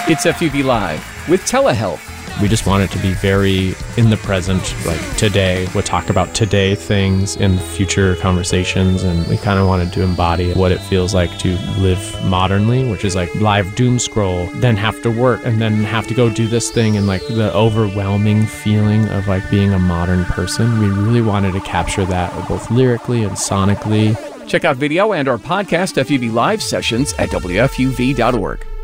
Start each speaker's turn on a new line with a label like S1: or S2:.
S1: It's FUV Live with telehealth.
S2: We just want it to be very in the present, like today. We'll talk about today things in future conversations, and we kind of wanted to embody what it feels like to live modernly, which is like live doom scroll, then have to work, and then have to go do this thing, and like the overwhelming feeling of like being a modern person. We really wanted to capture that both lyrically and sonically.
S1: Check out video and our podcast FUV Live sessions at WFUV.org.